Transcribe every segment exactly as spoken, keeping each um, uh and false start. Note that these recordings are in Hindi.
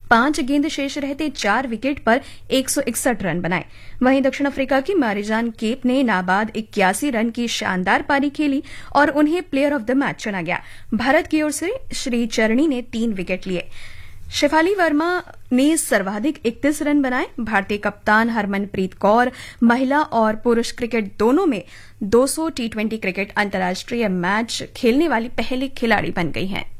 पांच गेंद शेष रहते चार विकेट पर एक सौ इकसठ रन बनाए। वहीं दक्षिण अफ्रीका की मारिजान केप ने नाबाद इक्यासी रन की शानदार पारी खेली और उन्हें प्लेयर ऑफ द मैच चुना गया। भारत की ओर से श्री चरणी ने तीन विकेट लिए। शेफाली वर्मा ने सर्वाधिक इकतीस रन बनाए। भारतीय कप्तान हरमनप्रीत कौर महिला और पुरुष क्रिकेट दोनों में दो सौ टी ट्वेंटी क्रिकेट अंतर्राष्ट्रीय मैच खेलने वाली पहली खिलाड़ी बन गई हैं।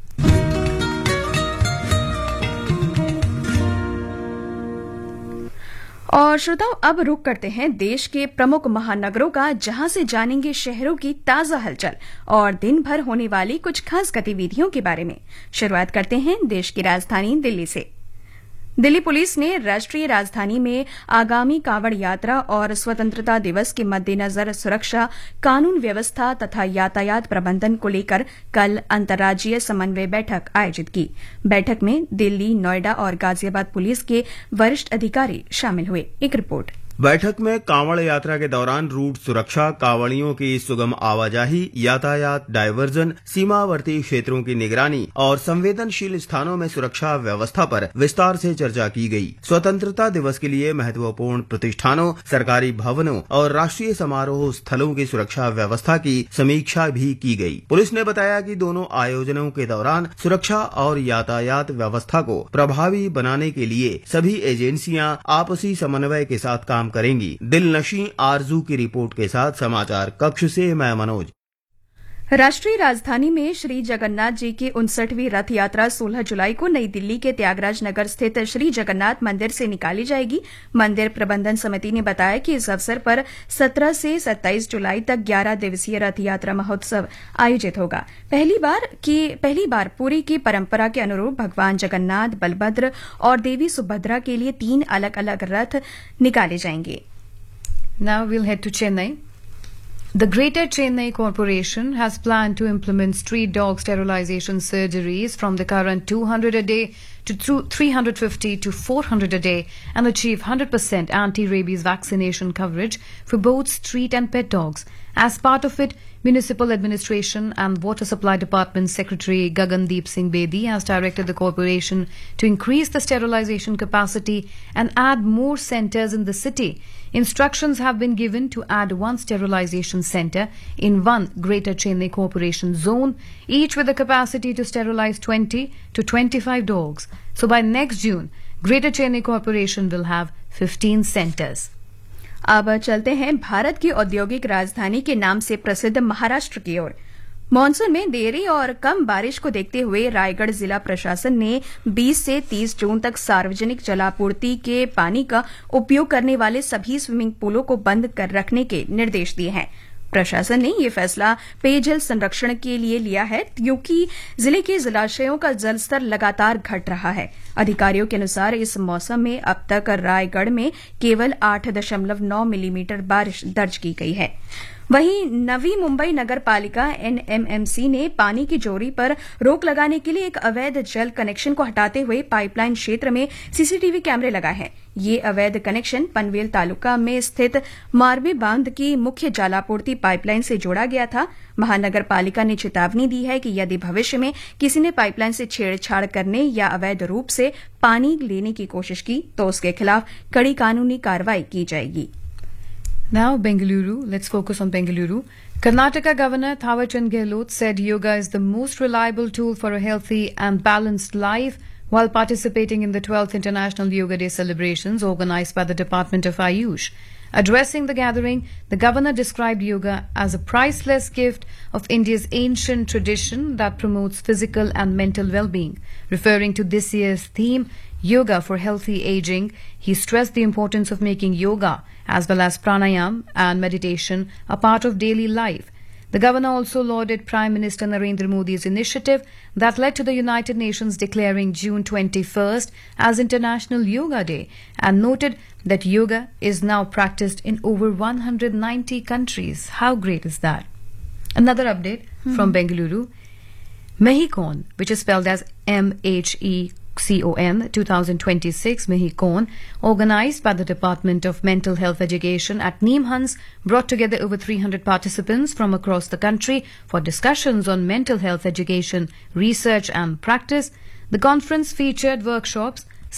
और श्रोताओं, अब रुक करते हैं देश के प्रमुख महानगरों का, जहां से जानेंगे शहरों की ताजा हलचल और दिन भर होने वाली कुछ खास गतिविधियों के बारे में। शुरुआत करते हैं देश की राजधानी दिल्ली से। दिल्ली पुलिस ने राष्ट्रीय राजधानी में आगामी कांवड़ यात्रा और स्वतंत्रता दिवस के मद्देनजर सुरक्षा, कानून व्यवस्था तथा यातायात प्रबंधन को लेकर कल अंतर्राज्यीय समन्वय बैठक आयोजित की। बैठक में दिल्ली, नोएडा और गाजियाबाद पुलिस के वरिष्ठ अधिकारी शामिल हुए। एक रिपोर्ट। बैठक में कांवड़ यात्रा के दौरान रूट सुरक्षा, कांवड़ियों की सुगम आवाजाही, यातायात डायवर्जन, सीमावर्ती क्षेत्रों की निगरानी और संवेदनशील स्थानों में सुरक्षा व्यवस्था पर विस्तार से चर्चा की गई। स्वतंत्रता दिवस के लिए महत्वपूर्ण प्रतिष्ठानों, सरकारी भवनों और राष्ट्रीय समारोह स्थलों की सुरक्षा व्यवस्था की समीक्षा भी की गई। पुलिस ने बताया कि दोनों आयोजनों के दौरान सुरक्षा और यातायात व्यवस्था को प्रभावी बनाने के लिए सभी एजेंसियां आपसी समन्वय के साथ काम करेंगी। दिलनशी आरजू की रिपोर्ट के साथ समाचार कक्ष से मैं मनोज। राष्ट्रीय राजधानी में श्री जगन्नाथ जी की उनसठवीं रथ यात्रा सोलह जुलाई को नई दिल्ली के त्यागराज नगर स्थित श्री जगन्नाथ मंदिर से निकाली जाएगी। मंदिर प्रबंधन समिति ने बताया कि इस अवसर पर सत्रह से सत्ताईस जुलाई तक ग्यारह दिवसीय रथ यात्रा महोत्सव आयोजित होगा। पहली बार की पहली बार पूरी की परंपरा के अनुरूप भगवान जगन्नाथ, बलभद्र और देवी सुभद्रा के लिए तीन अलग अलग रथ निकाले जाएंगे। Now we'll head to Chennai. The Greater Chennai Corporation has planned to implement street dog sterilization surgeries from the current two hundred a day to three hundred fifty to four hundred a day and achieve one hundred percent anti-rabies vaccination coverage for both street and pet dogs. As part of it, Municipal Administration and Water Supply Department Secretary Gagandeep Singh Bedi has directed the corporation to increase the sterilization capacity and add more centres in the city. Instructions have been given to add one sterilization centre in one Greater Chennai Corporation zone, each with the capacity to sterilize twenty to twenty-five dogs. So by next June, Greater Chennai Corporation will have fifteen centres. अब चलते हैं भारत की औद्योगिक राजधानी के नाम से प्रसिद्ध महाराष्ट्र की ओर। मानसून में देरी और कम बारिश को देखते हुए रायगढ़ जिला प्रशासन ने बीस से तीस जून तक सार्वजनिक जलापूर्ति के पानी का उपयोग करने वाले सभी स्विमिंग पूलों को बंद कर रखने के निर्देश दिए हैं। प्रशासन ने ये फैसला पेयजल संरक्षण के लिए लिया है, क्योंकि जिले के जलाशयों का जलस्तर लगातार घट रहा है। अधिकारियों के अनुसार इस मौसम में अब तक रायगढ़ में केवल आठ दशमलव नौ मिलीमीटर बारिश दर्ज की गई है। वहीं नवी मुंबई नगर पालिका एनएमएमसी ने पानी की चोरी पर रोक लगाने के लिए एक अवैध जल कनेक्शन को हटाते हुए पाइपलाइन क्षेत्र में सीसीटीवी कैमरे लगाए हैं। ये अवैध कनेक्शन पनवेल तालुका में स्थित मारवी बांध की मुख्य जलापूर्ति पाइपलाइन से जोड़ा गया था। महानगर पालिका ने चेतावनी दी है कि यदि भविष्य में किसी ने पाइपलाइन से छेड़छाड़ करने या अवैध रूप से पानी लेने की कोशिश की तो उसके खिलाफ कड़ी कानूनी कार्रवाई की जाएगी। Now Bengaluru, let's focus on Bengaluru. Karnataka Governor Thawarchand Gehlot said yoga is the most reliable tool for a healthy and balanced life while participating in the twelfth International Yoga Day celebrations organized by the Department of Ayush. Addressing the gathering, the governor described yoga as a priceless gift of India's ancient tradition that promotes physical and mental well-being. Referring to this year's theme, Yoga for Healthy Aging, he stressed the importance of making yoga as well as pranayam and meditation a part of daily life. The governor also lauded Prime Minister Narendra Modi's initiative that led to the United Nations declaring June twenty-first as International Yoga Day and noted that yoga is now practiced in over one hundred ninety countries. How great is that? Another update mm-hmm. from Bengaluru. Mehicon, which is spelled as M H E C O N twenty twenty-six Mehicon, organized by the Department of Mental Health Education at Neemhans, brought together over three hundred participants from across the country for discussions on mental health education, research and practice. The conference featured workshops